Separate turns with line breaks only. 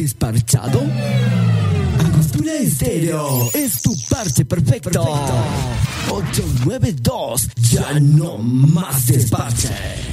desparchado? Angostura Estéreo es tu parche perfecto. 892, ya no más desparche.